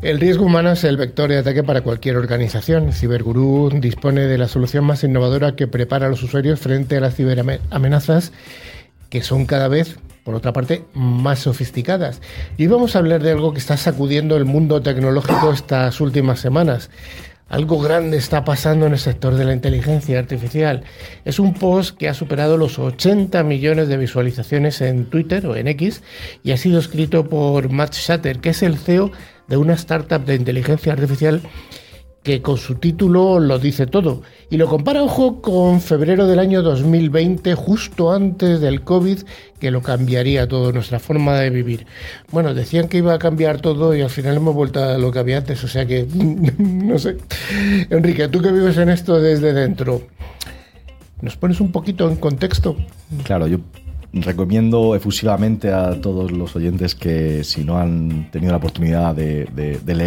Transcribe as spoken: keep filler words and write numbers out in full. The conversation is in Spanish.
El riesgo humano es el vector de ataque para cualquier organización. Cyberguru dispone de la solución más innovadora que prepara a los usuarios frente a las ciberamenazas, que son cada vez, por otra parte, más sofisticadas. Y hoy vamos a hablar de algo que está sacudiendo el mundo tecnológico estas últimas semanas. Algo grande está pasando en el sector de la inteligencia artificial. Es un post que ha superado los ochenta millones de visualizaciones en Twitter o en X y ha sido escrito por Matt Shatter, que es el C E O de una startup de inteligencia artificial que con su título lo dice todo. Y lo compara, ojo, con febrero del año dos mil veinte, justo antes del COVID, que lo cambiaría todo, nuestra forma de vivir. Bueno, decían que iba a cambiar todo y al final hemos vuelto a lo que había antes, o sea que, no sé. Enrique, tú que vives en esto desde dentro, ¿nos pones un poquito en contexto? Claro, yo recomiendo efusivamente a todos los oyentes que, si no han tenido la oportunidad de, de, de leer